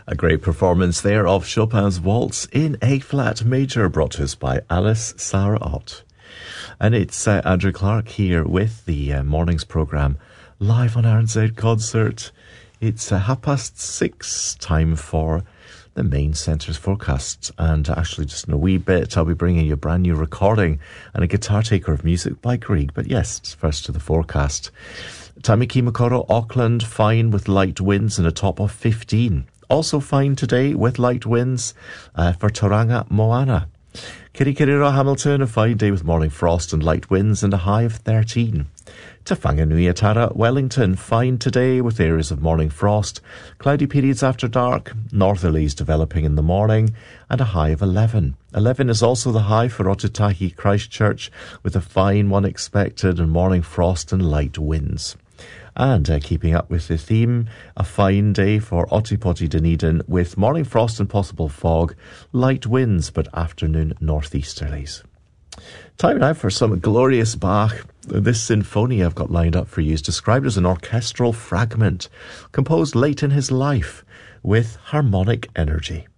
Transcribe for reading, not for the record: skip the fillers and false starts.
A great performance there of Chopin's Waltz in A-flat major, brought to us by Alice Sarah Ott. And it's Andrew Clark here with the morning's programme, live on RNZ Concert. It's 6:30, time for the main centre's forecast. And actually, just in a wee bit, I'll be bringing you a brand new recording and a guitar taker of music by Grieg. But yes, it's first to the forecast. Tamaki Makaurau, Auckland, fine with light winds and a top of 15. Also fine today with light winds for Tauranga, Moana. Kirikirira, Hamilton, a fine day with morning frost and light winds and a high of 13. Te Whanganui-a-Tara, Wellington, fine today with areas of morning frost, cloudy periods after dark, northerlies developing in the morning and a high of 11. 11 is also the high for Otutahi, Christchurch, with a fine one expected and morning frost and light winds. And keeping up with the theme, a fine day for Otipoti, Dunedin, with morning frost and possible fog, light winds but afternoon northeasterlies. Time now for some glorious Bach. This sinfonia I've got lined up for you is described as an orchestral fragment composed late in his life with harmonic energy.